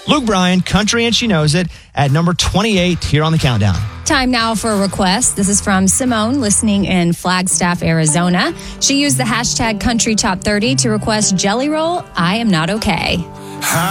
Luke Bryan, Country and She Knows It, at number 28 here on the countdown. Time now for a request. This is from Simone, listening in Flagstaff, Arizona. She used the hashtag Country Top 30 to request Jelly Roll, I Am Not Okay.